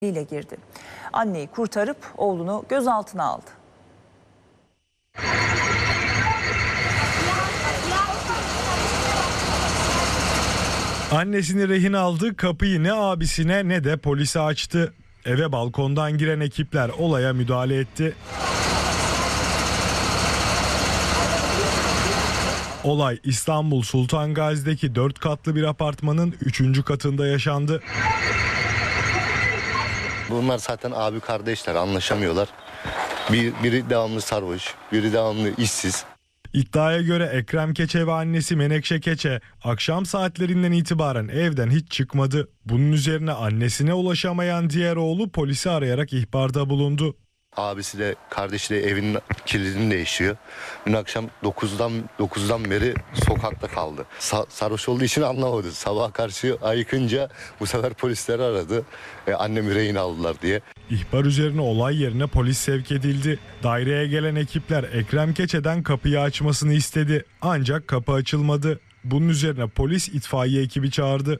ile girdi. Anneyi kurtarıp oğlunu gözaltına aldı. Annesini rehin aldı, kapıyı ne abisine ne de polise açtı. Eve balkondan giren ekipler olaya müdahale etti. Olay İstanbul Sultan Gazi'deki 4 katlı bir apartmanın 3. katında yaşandı. Bunlar zaten abi kardeşler, anlaşamıyorlar. Biri devamlı sarhoş, biri devamlı işsiz. İddiaya göre Ekrem Keçe ve annesi Menekşe Keçe akşam saatlerinden itibaren evden hiç çıkmadı. Bunun üzerine annesine ulaşamayan diğer oğlu polisi arayarak ihbarda bulundu. Abisi de kardeşi de evin kilidini değişiyor. Dün akşam 9'dan beri sokakta kaldı. Sarhoş olduğu için anlamadı. Sabah karşı ayıkınca bu sefer polisleri aradı. Annemi rehin aldılar diye. İhbar üzerine olay yerine polis sevk edildi. Daireye gelen ekipler Ekrem Keçe'den kapıyı açmasını istedi. Ancak kapı açılmadı. Bunun üzerine polis itfaiye ekibi çağırdı.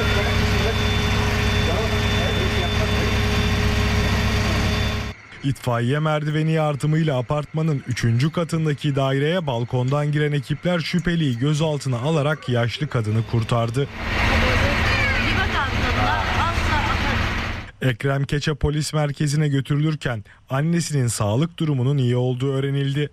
İtfaiye merdiveni yardımıyla apartmanın 3. katındaki daireye balkondan giren ekipler şüpheliyi gözaltına alarak yaşlı kadını kurtardı. Ekrem Keçe polis merkezine götürülürken annesinin sağlık durumunun iyi olduğu öğrenildi.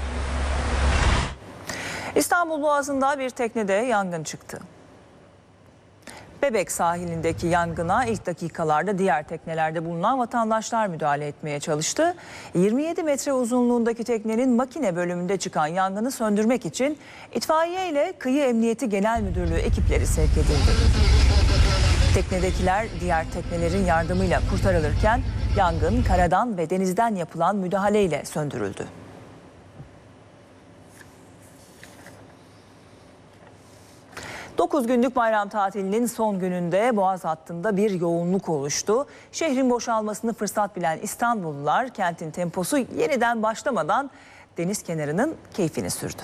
İstanbul Boğazı'nda bir teknede yangın çıktı. Bebek sahilindeki yangına ilk dakikalarda diğer teknelerde bulunan vatandaşlar müdahale etmeye çalıştı. 27 metre uzunluğundaki teknenin makine bölümünde çıkan yangını söndürmek için itfaiye ile Kıyı Emniyeti Genel Müdürlüğü ekipleri sevk edildi. Teknedekiler diğer teknelerin yardımıyla kurtarılırken yangın karadan ve denizden yapılan müdahaleyle söndürüldü. Dokuz günlük bayram tatilinin son gününde Boğaz hattında bir yoğunluk oluştu. Şehrin boşalmasını fırsat bilen İstanbullular kentin temposu yeniden başlamadan deniz kenarının keyfini sürdü.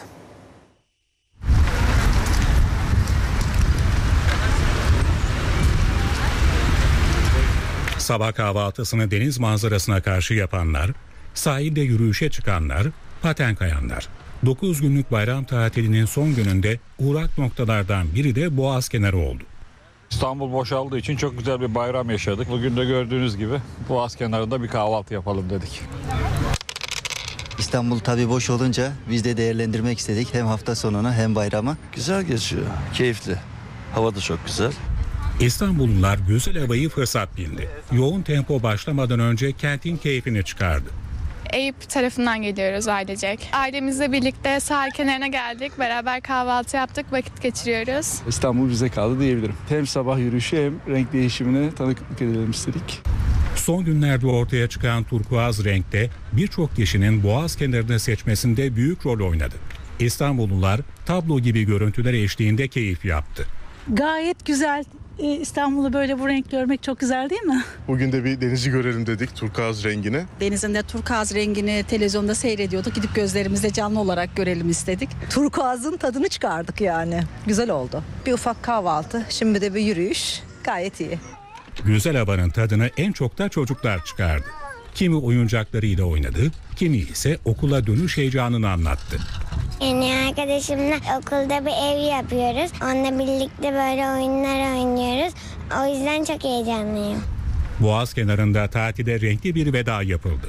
Sabah kahvaltısını deniz manzarasına karşı yapanlar, sahilde yürüyüşe çıkanlar, paten kayanlar. 9 günlük bayram tatilinin son gününde uğrak noktalardan biri de Boğaz kenarı oldu. İstanbul boşaldığı için çok güzel bir bayram yaşadık. Bugün de gördüğünüz gibi Boğaz kenarında bir kahvaltı yapalım dedik. İstanbul tabii boş olunca biz de değerlendirmek istedik. Hem hafta sonuna hem bayrama. Güzel geçiyor, keyifli. Hava da çok güzel. İstanbullular güzel havayı fırsat bildi. Yoğun tempo başlamadan önce kentin keyfini çıkardı. Eyüp tarafından geliyoruz ailecek. Ailemizle birlikte sahil kenarına geldik. Beraber kahvaltı yaptık, vakit geçiriyoruz. İstanbul bize kaldı diyebilirim. Hem sabah yürüyüşü hem renk değişimine tanıklık edelim istedik. Son günlerde ortaya çıkan turkuaz renkte birçok kişinin Boğaz kenarını seçmesinde büyük rol oynadı. İstanbullular tablo gibi görüntüler eşliğinde keyif yaptı. Gayet güzel. İstanbul'u böyle bu renk görmek çok güzel değil mi? Bugün de bir denizi görelim dedik, turkuaz rengini. Denizin de turkuaz rengini televizyonda seyrediyorduk. Gidip gözlerimizle canlı olarak görelim istedik. Turkuazın tadını çıkardık yani. Güzel oldu. Bir ufak kahvaltı, şimdi de bir yürüyüş. Gayet iyi. Güzel havanın tadını en çok da çocuklar çıkardı. Kimi oyuncaklarıyla oynadı, kimi ise okula dönüş heyecanını anlattı. Yeni arkadaşımla okulda bir ev yapıyoruz. Onunla birlikte böyle oyunlar oynuyoruz. O yüzden çok heyecanlıyım. Boğaz kenarında tatilde renkli bir veda yapıldı.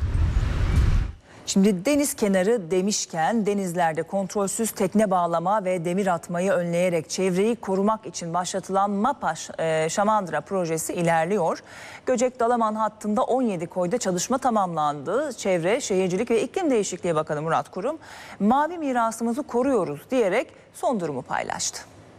Şimdi deniz kenarı demişken denizlerde kontrolsüz tekne bağlama ve demir atmayı önleyerek çevreyi korumak için başlatılan MAPA Şamandıra projesi ilerliyor. Göcek Dalaman hattında 17 koyda çalışma tamamlandı. Çevre, Şehircilik ve İklim Değişikliği Bakanı Murat Kurum, mavi mirasımızı koruyoruz diyerek son durumu paylaştı.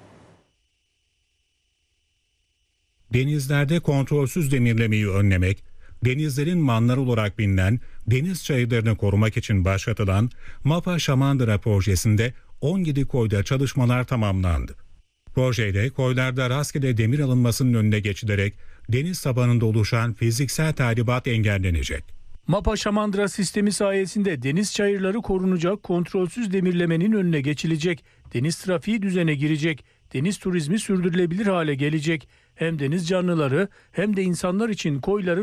Denizlerde kontrolsüz demirlemeyi önlemek, denizlerin manları olarak bilinen deniz çayırlarını korumak için başlatılan MAPA Şamandıra projesinde 17 koyda çalışmalar tamamlandı. Projeyle koylarda rastgele demir alınmasının önüne geçilerek deniz tabanında oluşan fiziksel tahribat engellenecek. MAPA Şamandıra sistemi sayesinde deniz çayırları korunacak, kontrolsüz demirlemenin önüne geçilecek, deniz trafiği düzene girecek, deniz turizmi sürdürülebilir hale gelecek. Hem deniz canlıları hem de insanlar için koyların